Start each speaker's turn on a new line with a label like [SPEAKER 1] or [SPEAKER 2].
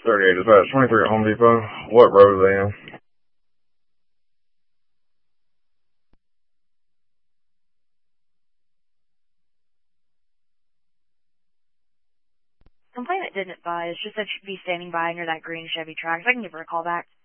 [SPEAKER 1] 38 dispatch, 23 at Home Depot. What road are they in?
[SPEAKER 2] Complainant didn't advise, just said she'd be standing by near that green Chevy Trax. I can give her a call back.